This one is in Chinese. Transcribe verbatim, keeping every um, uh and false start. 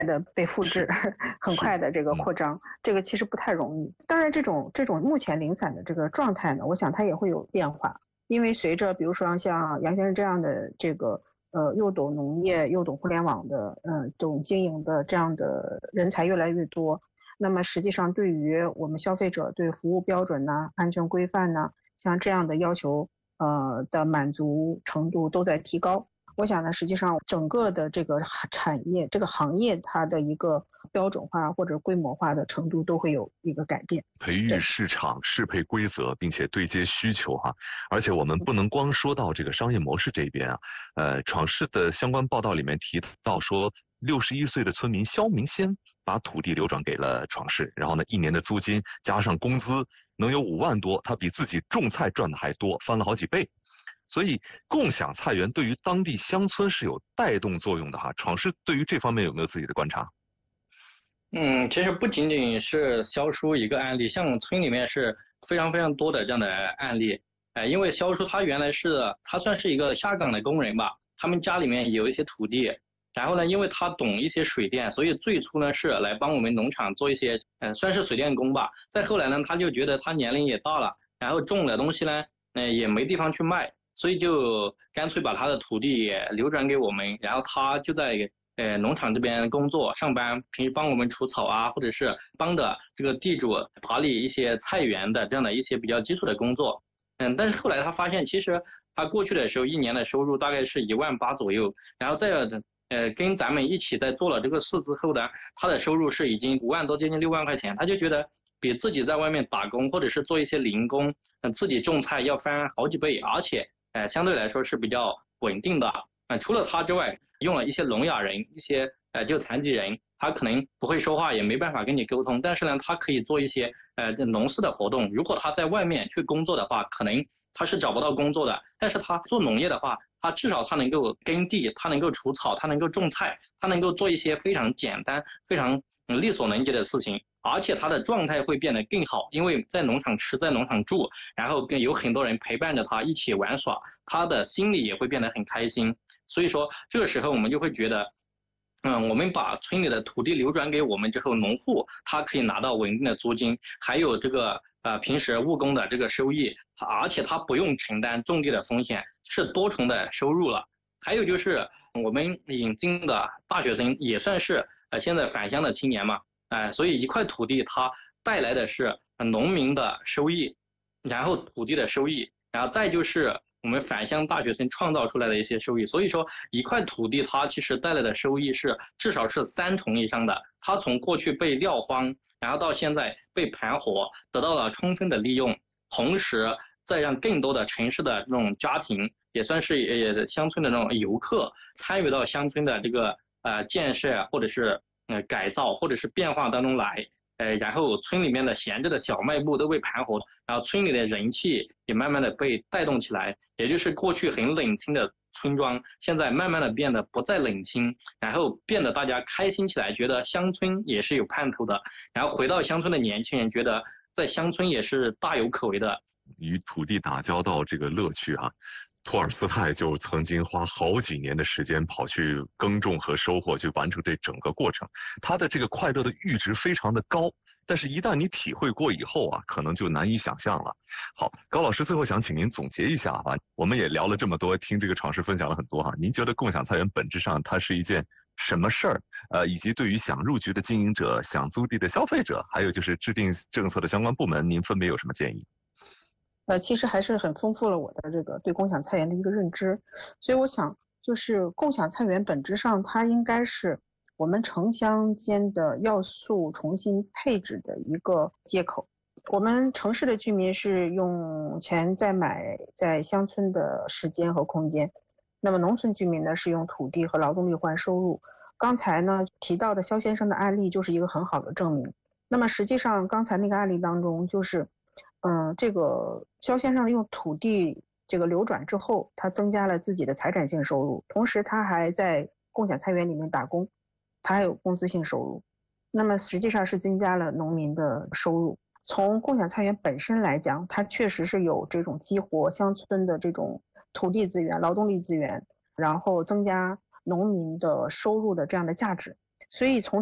的被复制，很快的这个扩张，这个其实不太容易。当然，这种这种目前零散的这个状态呢，我想它也会有变化，因为随着比如说像杨先生这样的这个呃又懂农业又懂互联网的呃懂经营的这样的人才越来越多，那么实际上对于我们消费者对服务标准呐、安全规范呐，像这样的要求呃的满足程度都在提高。我想呢，实际上整个的这个产业、这个行业，它的一个标准化或者规模化的程度都会有一个改变。 培育市场适配规则，并且对接需求哈。而且我们不能光说到这个商业模式这边啊，呃，闯市的相关报道里面提到说，六十一岁的村民肖明先把土地流转给了闯市，然后呢，一年的租金加上工资能有五万多，他比自己种菜赚的还多，翻了好几倍。所以共享菜园对于当地乡村是有带动作用的哈。闯市对于这方面有没有自己的观察？ 嗯，其实不仅仅是肖叔一个案例，像村里面是非常非常多的这样的案例。呃，因为肖叔他原来是他算是一个下岗的工人吧，他们家里面有一些土地，然后呢，因为他懂一些水电，所以最初呢是来帮我们农场做一些呃算是水电工吧。再后来呢，他就觉得他年龄也大了，然后种的东西呢，呃也没地方去卖。所以就干脆把他的土地也流转给我们，然后他就在呃农场这边工作上班，平时帮我们除草啊，或者是帮着这个地主打理一些菜园的这样的一些比较基础的工作。嗯，但是后来他发现，其实他过去的时候一年的收入大概是一万八左右，然后再呃跟咱们一起在做了这个事之后呢，他的收入是已经五万多，接近六万块钱，他就觉得比自己在外面打工或者是做一些零工，呃、自己种菜要翻好几倍，而且呃，相对来说是比较稳定的。呃，除了他之外，用了一些聋哑人，一些呃就残疾人，他可能不会说话，也没办法跟你沟通，但是呢，他可以做一些呃农事的活动。如果他在外面去工作的话，可能他是找不到工作的，但是他做农业的话，他至少他能够耕地，他能够除草，他能够种菜，他能够做一些非常简单、非常力所能及的事情。而且他的状态会变得更好，因为在农场吃，在农场住，然后跟有很多人陪伴着他一起玩耍，他的心里也会变得很开心。所以说这个时候我们就会觉得，嗯，我们把村里的土地流转给我们之后，农户他可以拿到稳定的租金，还有这个呃平时务工的这个收益，而且他不用承担种地的风险，是多重的收入了。还有就是我们引进的大学生也算是呃现在返乡的青年嘛。哎、呃，所以一块土地它带来的是农民的收益，然后土地的收益，然后再就是我们返乡大学生创造出来的一些收益。所以说一块土地它其实带来的收益是至少是三重以上的，它从过去被撂荒，然后到现在被盘活，得到了充分的利用，同时再让更多的城市的这种家庭也算是呃乡村的那种游客参与到乡村的这个呃建设或者是呃改造或者是变化当中来，呃然后村里面的闲置的小卖部都被盘活，然后村里的人气也慢慢的被带动起来，也就是过去很冷清的村庄现在慢慢的变得不再冷清，然后变得大家开心起来，觉得乡村也是有盼头的，然后回到乡村的年轻人觉得在乡村也是大有可为的。 与土地打交道这个乐趣啊，托尔斯泰就曾经花好几年的时间跑去耕种和收获，去完成这整个过程。他的这个快乐的阈值非常的高，但是一旦你体会过以后啊，可能就难以想象了。好，高老师最后想请您总结一下啊，我们也聊了这么多，听这个闯市分享了很多哈，您觉得共享菜园本质上它是一件什么事儿？呃，以及对于想入局的经营者、想租地的消费者，还有就是制定政策的相关部门，您分别有什么建议？ 呃，其实还是很丰富了我的这个对共享菜园的一个认知，所以我想，就是共享菜园本质上它应该是我们城乡间的要素重新配置的一个接口。我们城市的居民是用钱在买在乡村的时间和空间，那么农村居民呢是用土地和劳动力换收入。刚才呢提到的肖先生的案例就是一个很好的证明。那么实际上刚才那个案例当中就是嗯，这个肖先生用土地这个流转之后，他增加了自己的财产性收入，同时他还在共享菜园里面打工，他还有工资性收入，那么实际上是增加了农民的收入。从共享菜园本身来讲，它确实是有这种激活乡村的这种土地资源、劳动力资源，然后增加农民的收入的这样的价值。 所以从